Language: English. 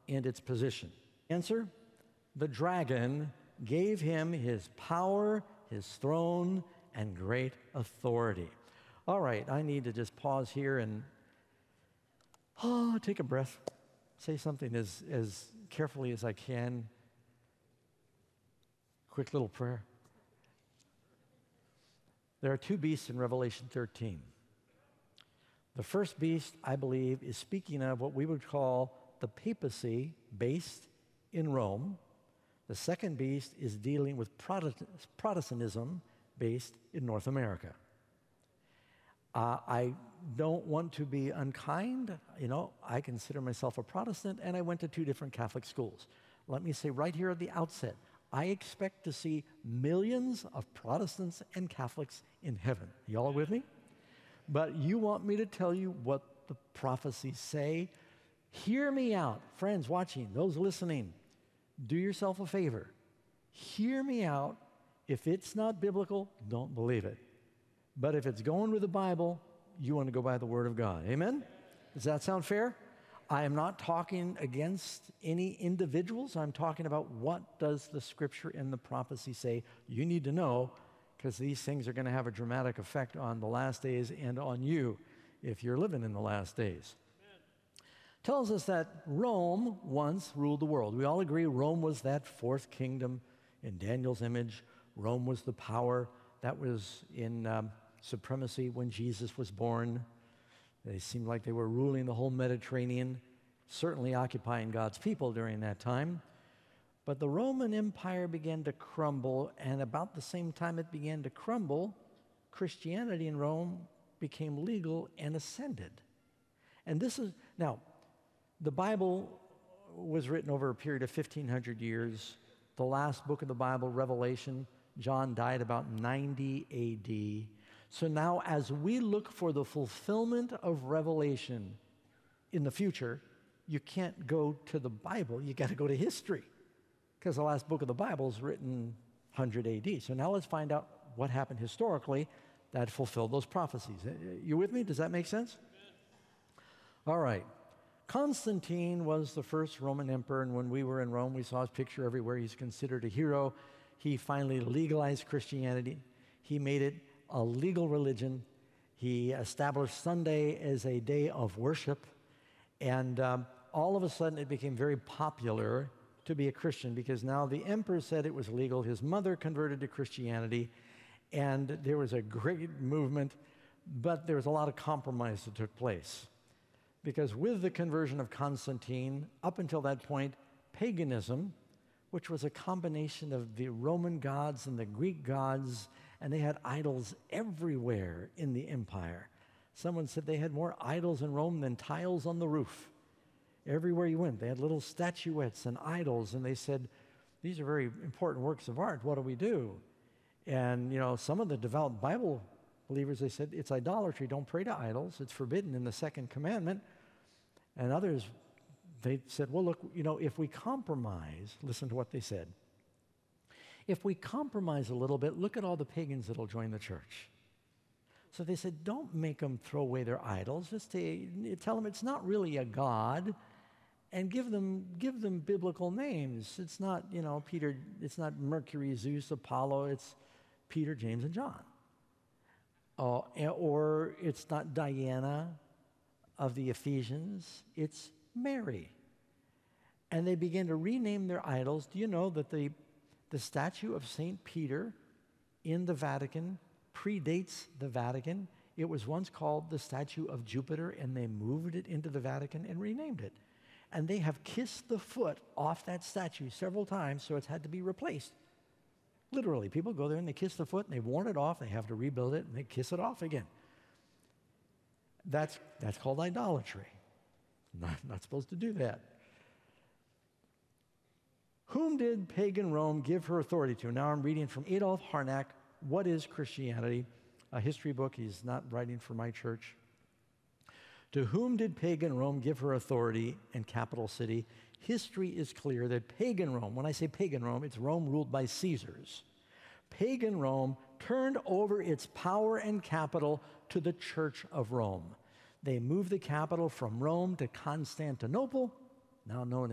and its position? Answer: the dragon gave him his power, his throne, and great authority. All right, I need to just pause here and take a breath, say something as carefully as I can. Quick little prayer. There are two beasts in Revelation 13. The first beast, I believe, is speaking of what we would call the papacy based in Rome. The second beast is dealing with Protestantism based in North America. I don't want to be unkind. I consider myself a Protestant, and I went to 2 different Catholic schools. Let me say right here at the outset, I expect to see millions of Protestants and Catholics in heaven. Y'all are with me? But you want me to tell you what the prophecies say? Hear me out. Friends watching, those listening, do yourself a favor. Hear me out. If it's not biblical, don't believe it. But if it's going with the Bible, you want to go by the Word of God. Amen? Does that sound fair? I am not talking against any individuals. I'm talking about what does the Scripture and the prophecy say. You need to know, because these things are going to have a dramatic effect on the last days and on you if you're living in the last days. Amen. Tells us that Rome once ruled the world. We all agree Rome was that fourth kingdom in Daniel's image. Rome was the power that was in supremacy when Jesus was born. They seemed like they were ruling the whole Mediterranean, certainly occupying God's people during that time. But the Roman Empire began to crumble, and about the same time it began to crumble, Christianity in Rome became legal and ascended. And now, the Bible was written over a period of 1,500 years. The last book of the Bible, Revelation, John died about 90 A.D. So now as we look for the fulfillment of Revelation in the future, you can't go to the Bible, you got to go to history, because the last book of the Bible is written 100 A.D. So now let's find out what happened historically that fulfilled those prophecies. You with me? Does that make sense? All right. Constantine was the first Roman emperor, and when we were in Rome, we saw his picture everywhere. He's considered a hero. He finally legalized Christianity. He made it a legal religion. He established Sunday as a day of worship, and all of a sudden it became very popular to be a Christian, because now the emperor said it was legal. His mother converted to Christianity, and there was a great movement, but there was a lot of compromise that took place. Because with the conversion of Constantine, up until that point, paganism, which was a combination of the Roman gods and the Greek gods, and they had idols everywhere in the empire. Someone said they had more idols in Rome than tiles on the roof. Everywhere you went, they had little statuettes and idols, and they said, these are very important works of art. What do we do? And, some of the devout Bible believers, they said, it's idolatry. Don't pray to idols. It's forbidden in the second commandment. And others, they said, well, look, if we compromise, listen to what they said. If we compromise a little bit, look at all the pagans that'll join the church. So they said, don't make them throw away their idols. Just tell them it's not really a god, and give them biblical names. It's not, Peter, it's not Mercury, Zeus, Apollo, it's Peter, James, and John. Or it's not Diana of the Ephesians, it's Mary. And they began to rename their idols. Do you know that the statue of St. Peter in the Vatican predates the Vatican? It was once called the statue of Jupiter, and they moved it into the Vatican and renamed it. And they have kissed the foot off that statue several times, so it's had to be replaced. Literally, people go there and they kiss the foot, and they've worn it off, they have to rebuild it, and they kiss it off again. That's called idolatry. Not supposed to do that. Whom did pagan Rome give her authority to? Now I'm reading from Adolf Harnack, What is Christianity? A history book. He's not writing for my church. To whom did pagan Rome give her authority and capital city? History is clear that pagan Rome, when I say pagan Rome, it's Rome ruled by Caesars. Pagan Rome turned over its power and capital to the Church of Rome. They moved the capital from Rome to Constantinople, now known as